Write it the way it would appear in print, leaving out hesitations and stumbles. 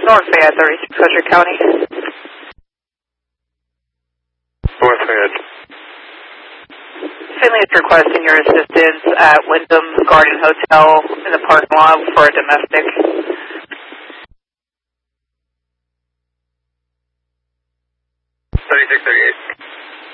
North Fayette, 36 Fletcher County. North Fayette. Finley is requesting your assistance at Wyndham Garden Hotel in the parking lot for a domestic. 3638.